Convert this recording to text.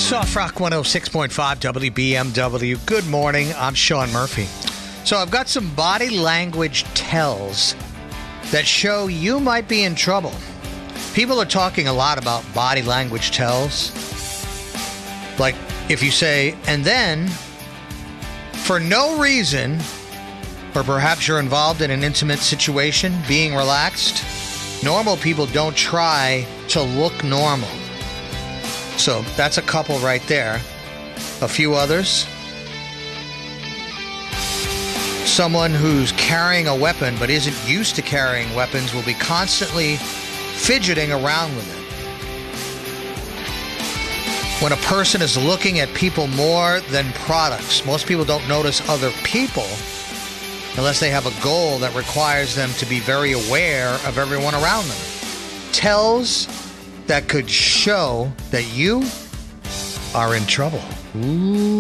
Soft Rock 106.5 WBMW. Good morning. I'm Sean Murphy. So I've got some body language tells that show you might be in trouble. People are talking a lot about body language tells. Like if you say, and then, for no reason, or perhaps you're involved in an intimate situation, being relaxed, normal people don't try to look normal. So that's a couple right there. A few others. Someone who's carrying a weapon but isn't used to carrying weapons will be constantly fidgeting around with it. When a person is looking at people more than products, most people don't notice other people unless they have a goal that requires them to be very aware of everyone around them. Tells that could show that you are in trouble. Ooh.